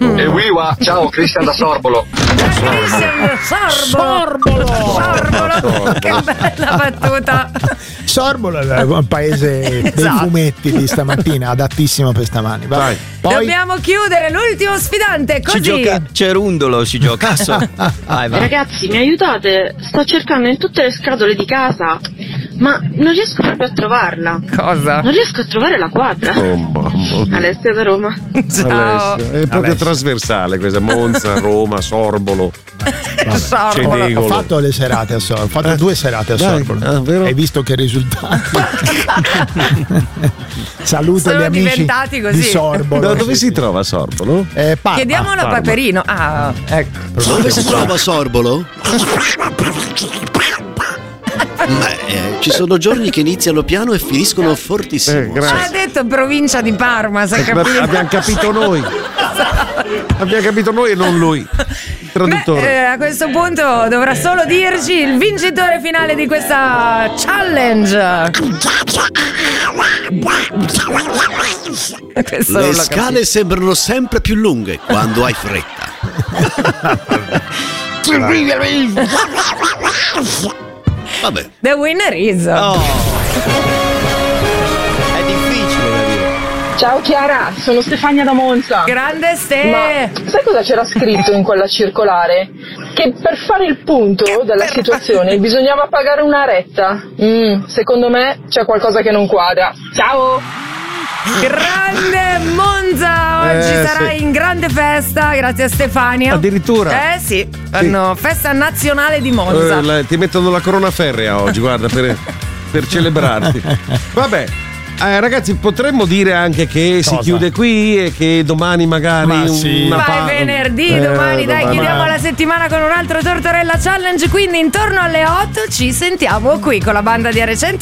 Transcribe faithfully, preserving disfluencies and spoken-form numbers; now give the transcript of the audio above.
Mm. E Wiwa, ciao, Cristian da Sorbolo. Cristian Sorbolo. Sorbolo. Che bella battuta. Sorbolo è un paese dei Esatto. fumetti di stamattina, adattissimo per stamani. Vai. Poi Dobbiamo chiudere l'ultimo sfidante, così. Si gioca Cerundolo, si gioca. So. Vai, vai. Ragazzi, mi aiutate? Sto cercando in tutte le scatole di casa, ma non riesco proprio a trovarla. Cosa? Non riesco a trovare la quadra. Oh mamma mia. Alessia da Roma. Ciao. Alessia, è proprio Alessia. trasversale questa, Monza, Roma, Sorbolo, Sorbolo. ho Cedegolo. fatto le serate a Sorbolo, ho fatto due serate a Dai, Sorbolo. ah, vero? Hai visto che risultati? Saluto Sono gli amici diventati così. di Sorbolo. Da dove si trova Sorbolo? Eh, Parma. Chiediamolo a Parma. Paperino. Ah, ecco. Dove si trova Sorbolo? Ma eh, ci sono giorni che iniziano piano e finiscono fortissimo. Eh, grazie. Ha detto provincia di Parma, si è Ma capito? abbiamo capito noi. Abbiamo capito noi e non lui. Il traduttore. Beh, eh, a questo punto dovrà solo dirci il vincitore finale di questa challenge. Questo non Le l'ho scale sembrano sempre più lunghe quando hai fretta. Vabbè. The winner is. Oh. È difficile da dire. Ciao Chiara, sono Stefania da Monza. Grande Ste. Ma sai cosa c'era scritto in quella circolare? Che per fare il punto della situazione bisognava pagare una retta. Mm, secondo me c'è qualcosa che non quadra. Ciao! Grande Monza, oggi Eh, sarà sì. in grande festa grazie a Stefania. Addirittura? Eh sì, hanno festa nazionale di Monza. Eh, la- ti mettono la corona ferrea oggi, guarda, per, per celebrarti. Vabbè. Eh, ragazzi, potremmo dire anche che si Cosa? chiude qui e che domani magari Ma sì. una Ma pa- è venerdì, Eh, domani dai, domani. chiudiamo la settimana con un altro Tortorella Challenge, quindi intorno alle otto ci sentiamo qui con la banda di R centocinque.